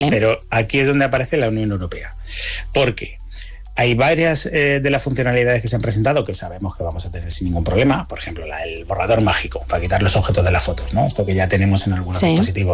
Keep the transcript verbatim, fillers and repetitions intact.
Pero aquí es donde aparece la Unión Europea. Porque hay varias eh, de las funcionalidades que se han presentado que sabemos que vamos a tener sin ningún problema. Por ejemplo, la, el borrador mágico para quitar los objetos de las fotos, ¿no? Esto que ya tenemos en algunos sí. dispositivos.